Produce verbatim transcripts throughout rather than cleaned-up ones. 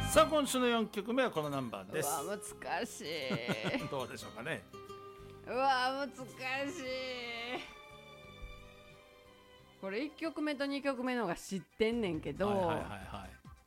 さあ今週のよんきょくめはこのナンバーです。 うわ難しいどうでしょうかね。 うわ難しい。これいっきょくめとにきょくめの方が知ってんねんけど、 はいはいはいはい、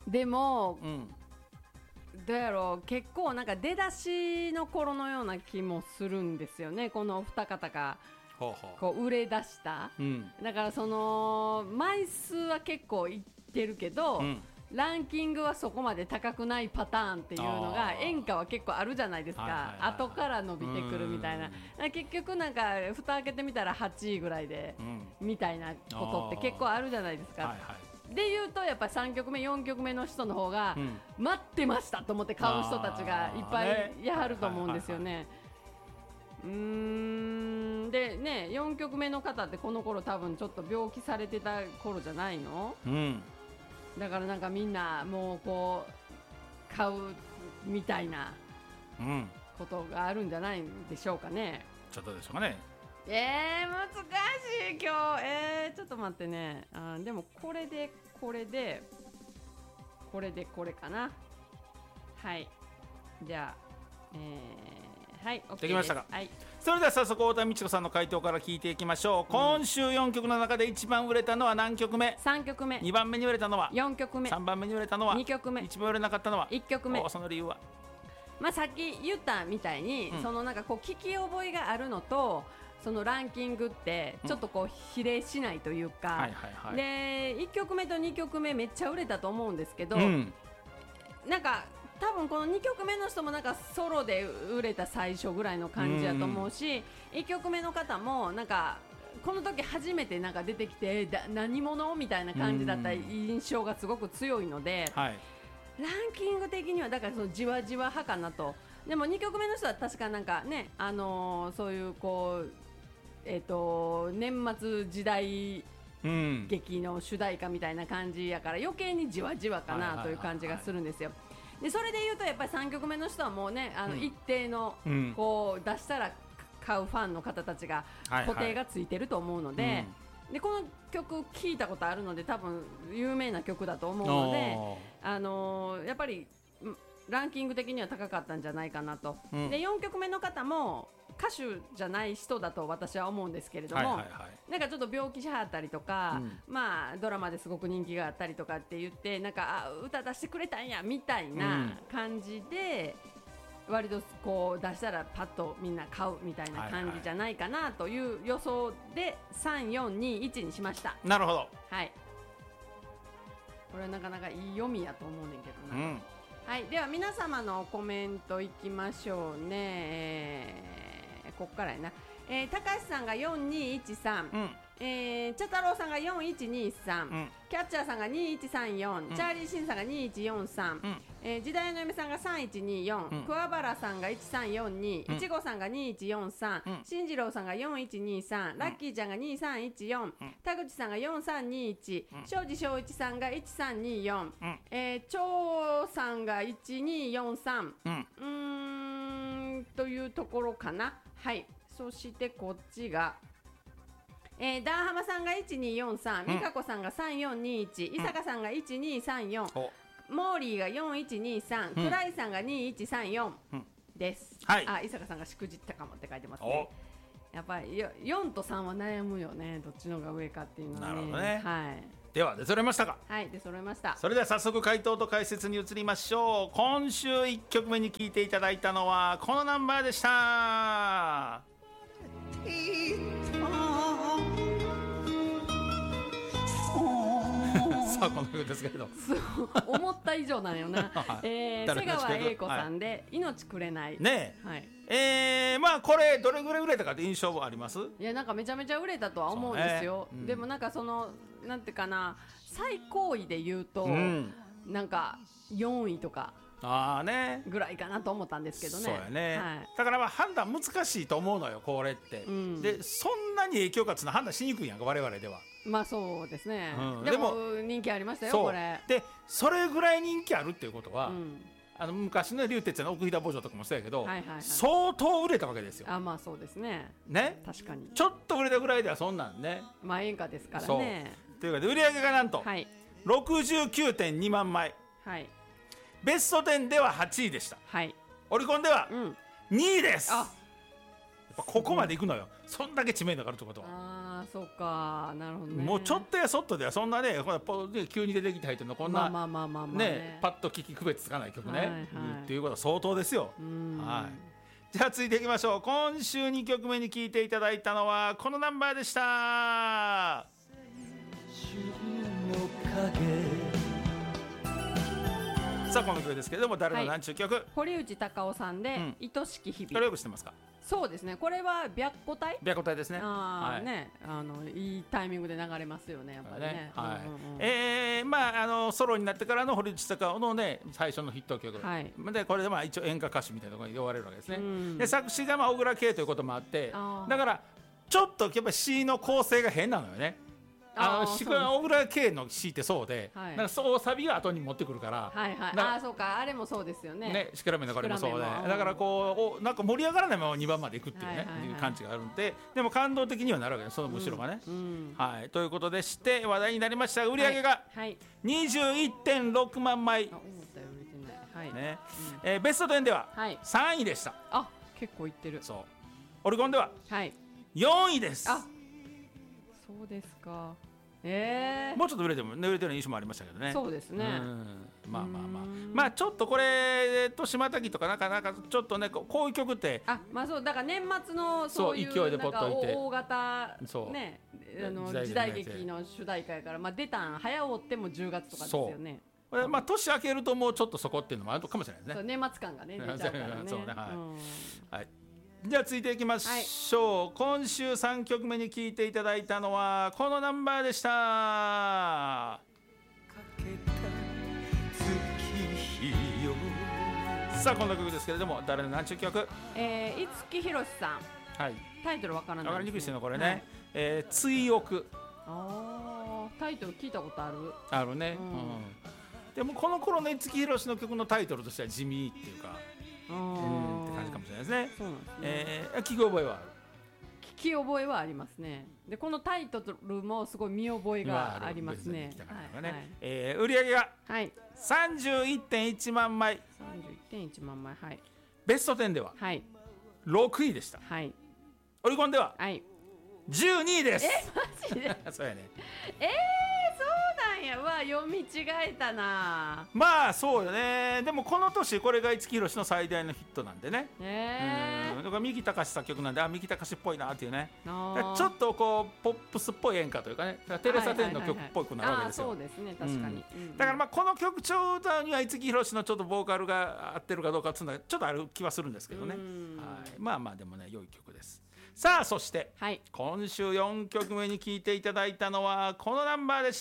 でも、 うん、 どうやろう、結構なんか出だしの頃のような気もするんですよね、このお二方がほうほう、 こう売れ出した、うん、だからその枚数は結構いってるけど、うん、ランキングはそこまで高くないパターンっていうのが演歌は結構あるじゃないですか、はいはいはいはい、後から伸びてくるみたいな、結局なんか蓋開けてみたらはちいぐらいで、うん、みたいなことって結構あるじゃないですか、はいはい、で言うとやっぱりさんきょくめよんきょくめの人の方が、うん、待ってましたと思って買う人たちがいっぱいいはると思うんですよね。うーんでね、よんきょくめの方ってこの頃多分ちょっと病気されてた頃じゃないの、うん、だからなんかみんなもうこう買うみたいなことがあるんじゃないんでしょうかね、 うん、ちょっとでしょうかね。 えー、難しい今日、えー、ちょっと待ってね、あでもこれでこれでこれでこれかな。はい、じゃあ、えー、はい、OK できましたか、 はい、 それでは早速太田美智子さんの回答から聞いていきましょう、うん、今週よんきょくの中で一番売れたのは何曲目？ さんきょくめ。 にばんめに売れたのはよんきょくめ。 さんばんめに売れたのはにきょくめ。 一番売れなかったのはいっきょくめ。 その理由は？ まあ、さっき言ったみたいに、うん、そのなんかこう聞き覚えがあるのと、そのランキングってちょっとこう比例しないというか、うんはいはいはい、でいっきょくめとにきょくめめっちゃ売れたと思うんですけど、うん、なんか多分このにきょくめの人もなんかソロで売れた最初ぐらいの感じだと思うし、うん、いっきょくめの方もなんかこの時初めてなんか出てきてだ何者みたいな感じだった印象がすごく強いので、うんはい、ランキング的にはだからそのじわじわ派かなと。でもにきょくめの人は確かなんかね、あのー、そういうこうえー、と年末時代劇の主題歌みたいな感じやから余計にじわじわかなという感じがするんですよ。でそれでいうとやっぱりさんきょくめの人はもうね、あの一定のこう出したら買うファンの方たちが固定がついてると思うので、でこの曲聞いたことあるので多分有名な曲だと思うので、あのー、やっぱりランキング的には高かったんじゃないかなと、うん、でよんきょくめの方も歌手じゃない人だと私は思うんですけれども、はいはいはい、なんかちょっと病気しはったりとか、うんまあ、ドラマですごく人気があったりとかって言ってなんかあ歌出してくれたんやみたいな感じで、うん、割とこう出したらパッとみんな買うみたいな感じじゃないかなという予想でさん、よん、に、いちにしました。 なるほど、 はい、これはなかなかいい読みやと思うねんけどな、 うんはい、では皆様のコメントいきましょうね、えー、ここからやな、えー、高橋さんがよんにいちさん、うんえー、茶太郎さんがよんいちにさん、うん、キャッチャーさんがにいちさんよん、うん、チャーリーシンさんがにいちよんさん、うんえー、時代の嫁さんがさんいちによん、うん、桑原さんがいちさんよんに、うん、いちごさんがにいちよんさん、うん、進次郎さんがよんいちにさん、うん、ラッキーちゃんがにさんいちよん、うん、田口さんがよんさんにいち、うん、庄司正一さんがいちさんによん、うんえー、長さんがいちによんさん、うん、うーんというところかな。はい、そしてこっちがえー、ダーハマさんがいちによんさん、美香子さんがさんよんにいち、伊坂さんがいちにさんよん、モーリーがよんいちにさん、クライさんがにいちさんよんです、はい、あ、伊坂さんがしくじったかもって書いてますね。やっぱりよんとさんは悩むよね、どっちのが上かっていうのはね。なるほどね、はい、 では出揃いましたか。 はい、出揃いました。 それでは早速回答と解説に移りましょう。今週いっきょくめに聴いていただいたのはこのナンバーでした。さあこの曲ですけれど思った以上なんよな、えー、瀬川栄子さんで、はい、命くれないねえ、はいえー、まあこれどれぐらい売れたかって印象あります？ いやなんかめちゃめちゃ売れたとは思うんですよ、ねうん、でもなんかそのなんていうかな最高位で言うと、うん、なんかよんいとかあーねぐらいかなと思ったんですけどね。 そうやね、 はい、 だからまあ判断難しいと思うのよこれって、うん、でそんなに影響がつな判断しにくいやんか我々では。 まあそうですね、うん、でも人気ありましたよこれで。それぐらい人気あるっていうことは、うん、あの昔の竜哲也の奥飛騨牧場とかもそうやけど、はいはいはい、相当売れたわけですよ。 あまあそうですね。 ね確かにちょっと売れたぐらいではそんなんねまあ演歌ですからね。 というかで売り上げがなんと、 はい、 ろくじゅうきゅうてんにまんまい、 はいベストじゅうでははちいでした。 はい、 オリコンではにいです。 あ、 やっぱここまでいくのよ。そんだけ知名度があるってことは。 ああ、そうか、なるほどね。 もうちょっとやそっとではそんなね、ほらポで急に出てきた人のこんなまあまあまあまあまあねね、 パッと聞き区別つかない曲ね、 はいはいっていうことは相当ですよ。はい。じゃあ続いていきましょう。今週にきょくめに聴いていただいたのはこのナンバーでした。さあこの曲ですけれども、誰の何ちゅう曲、はい、 堀内孝雄さんで、うん、愛しき日々。 これよく知ってますか？ そうですね、これは白虎隊白虎隊ですね。 あ、はい、ね、あのいいタイミングで流れますよね、やっぱりね。 えー、まああのソロになってからの堀内孝雄のね最初のヒット曲、はい、でこれでまあ一応演歌歌手みたいなところに呼ばれるわけですね。うん、で作詞がまあ小倉圭ということもあって、だからちょっとやっぱり詩の構成が変なのよね。あの小倉圭の詩ってそうで、はい、なんかそうサビが後に持ってくるから、 はいはい、ああそうか、あれもそうですよね。 ね、シクラメンのこれもそうで、だからこうおなんか盛り上がらないままにばんまでいくっていうね、はいはいはい、いう感じがあるんで、でも感動的にはなるわけです、その後ろがね、うんうん、はい、ということでして話題になりました。売り上げが にじゅういってんろくまんまい、はいね、うん、えー、ベストじゅうではさんいでした。 あ、結構いってる。 そう、オリコンではよんいです。 あ、そうですか。えー、 もうちょっと売れても売れてる印象もありましたけどね。 そうですね。 うん、まあまあまあまあちょっとこれと島滝とかなかなかちょっとねこういう曲って、 あ、まあそうだから年末のそういう勢いでポッといて大型ね、あの時代劇の主題歌やから、まあ出たん早追ってもじゅうがつとかですよね。 これまあ年明けるともうちょっとそこっていうのもあるかもしれないですね。 そう、年末感がね出ちゃうからね。 そうね、はい、はい。じゃあ続いていきましょう、はい、今週さんきょくめに聴いていただいたのはこのナンバーでした。さあこの曲ですけれども、誰の何ちゅう曲？ えー、五木ひろしさん、はい、タイトルわからないです、ね、 わかりにくいですよねこれね、はい、えー、追憶。 あー、タイトル聞いたことあるあるね、うんうん、でもこの頃の五木ひろしの曲のタイトルとしては地味っていうか、うんって感じかもしれないですね。そうなんですね。えー、聞き覚えはある。 聞き覚えはありますね。でこのタイトルもすごい見覚えがありますね。 えー、売り上げが さんじゅういってんいちまんまい。 さんじゅういってんいちまんまい、はい。 ベストじゅうではろくいでした。はい。オリコンではじゅうにいです。 え、マジで？ そうやね。 えー、そうなんや。わ、読み違えたな。 まあそうよね。でもこの年これが五木ひろしの最大のヒットなんでね。 えー、 うん、だから三木たかし作曲なんで、あ、三木たかしっぽいなっていうね。ちょっとこうポップスっぽい演歌というかね、テレサテンの曲っぽくなるわけですよ。 そうですね、確かに、うん、 だからまあこの曲調歌には五木ひろしのちょっとボーカルが合ってるかどうかっていうのはちょっとある気はするんですけどね。はい、まあまあでもね、良い曲です。さあそして、はい、今週よんきょくめに聴いていただいたのはこのナンバーでした。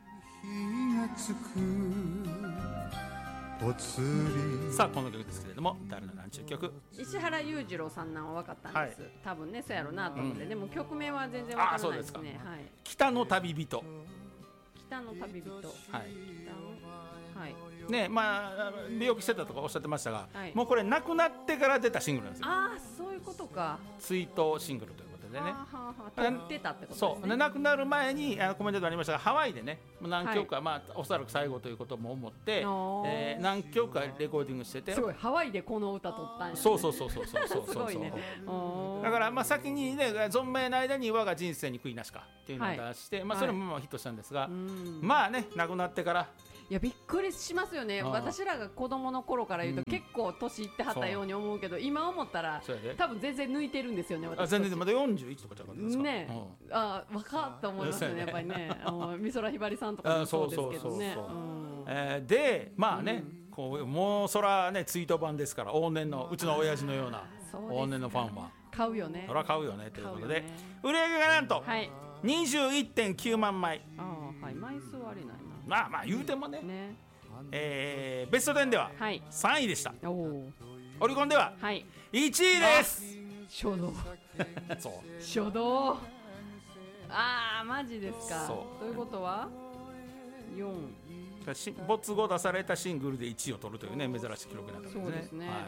さあこの曲ですけれども、誰の何ちゅう曲？ 石原裕次郎さんなんは分かったんです、はい、多分ねそうやろうなと思って、うん、でも曲名は全然分からないですね。あ、そうですか、はい、 北の旅人。 北の旅人、はい、北の、はいね、まあ病気してたとかおっしゃってましたが、はい、もうこれ亡くなってから出たシングルなんですよ。 ああ、そういうことか。 追悼シングルということでね。 はあはあ、撮ってたってことですね。 そうで亡くなる前にあのコメントでありましたが、ハワイでね何曲か、はい、まあおそらく最後ということも思って、えー、何曲かレコーディングしてて、 すごいハワイでこの歌撮ったんや、ね、 そうそうそうそうそうそうそうそう、ね、だからまあ先にね存命の間に我が人生に悔いなしかっていうのを出して、はい、まあそれもまあヒットしたんですが、はい、まあね亡くなってから。 いやびっくりしますよね。私らが子供の頃から言うと、うん、結構年いってはったように思うけど、今思ったら多分全然抜いてるんですよね。私あ全然まだよんじゅういちとかちゃうかったですかね。うん、あ分かった思いますねやっぱりね。美空ひばりさんとかもそうですけどね。 でまあね、うん、こうもうそらね追悼版ですから、往年のうちの親父のような往年のファンは買うよね。 そら買うよねということで、ね、売り上げがなんと、はい、にじゅういってんきゅうまんまい。 あ、はい、枚数はあれないな。 まあまあ言うてもね、ね、えー、ベストじゅうではさんいでした、はい、オリコンではいちいです。 初動そう初動、あーマジですか。そうということはよん没後出されたシングルでいちいを取るというね珍しい記録になったんですね。 そうですね、はい、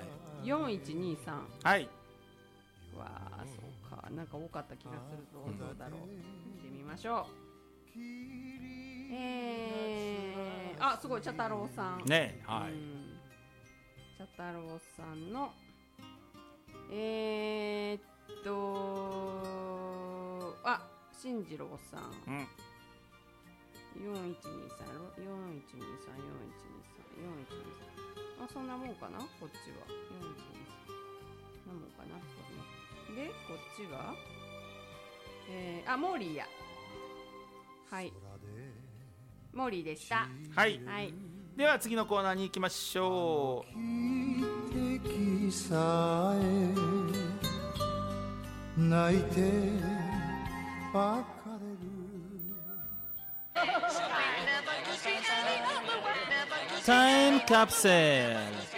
よんいちにさん、 はい、 わあそうか、なんか多かった気がするぞ、うん、どうだろう、見てみましょう。えー、 あ、すごい、茶太郎さんね、はい、 茶太郎さんのえー、っとあ、進次郎さん、うん、よんいちにさん、よんいちにさん、よんいちにさん、よんいちにさん、あ、そんなもんかな、こっちはよんいちにさん、そんなもんかな、そうね。で、こっちはえー、あ、モーリーや、はい、モーリーでした。 はい、はい、では次のコーナーに行きましょう。さえ泣いて別れるタイムカプセル。